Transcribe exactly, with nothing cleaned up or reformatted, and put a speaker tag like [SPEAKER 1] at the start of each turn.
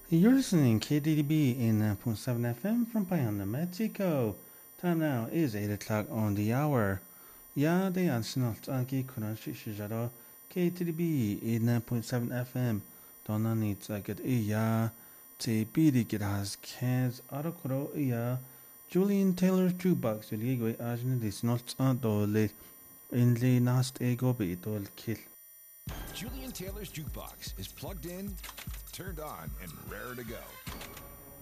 [SPEAKER 1] You're listening K D D B in nine point seven F M from Payanda, Mexico. Time now is eight o'clock on the hour. Ja, det är snart anki kunan shishijaro K D D B in nine point seven F M. Donna needs like it iya te bidi get has cans arokoro iya Julian Taylor's jukebox uligwe ajne this not dole in the nast ego be dol kill.
[SPEAKER 2] Julian Taylor's Jukebox is plugged in, turned on, and rare to go.